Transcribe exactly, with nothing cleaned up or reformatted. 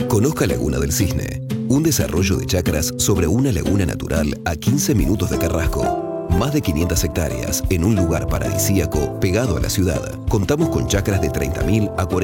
Conozca Laguna del Cisne, un desarrollo de chacras sobre una laguna natural a quince minutos de Carrasco. Más de quinientas hectáreas en un lugar paradisíaco pegado a la ciudad. Contamos con chacras de treinta mil a cuarenta